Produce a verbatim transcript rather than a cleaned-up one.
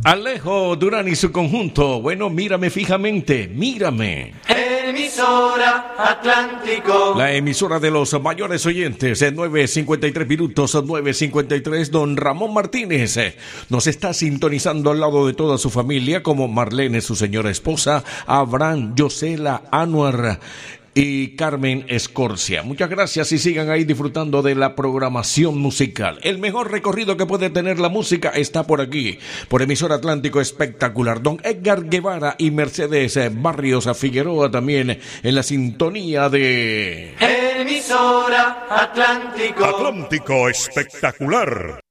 Alejo Durán y su conjunto. Bueno, mírame fijamente, mírame. Emisora Atlántico. La emisora de los mayores oyentes, en nueve cincuenta y tres minutos, nueve cincuenta y tres, don Ramón Martínez nos está sintonizando al lado de toda su familia, como Marlene, su señora esposa, Abraham, Yosela, Anuar y Carmen Escorcia. Muchas gracias y sigan ahí disfrutando de la programación musical. El mejor recorrido que puede tener la música está por aquí, por Emisora Atlántico Espectacular. Don Edgar Guevara y Mercedes Barrios a Figueroa también en la sintonía de Emisora Atlántico. Atlántico Espectacular.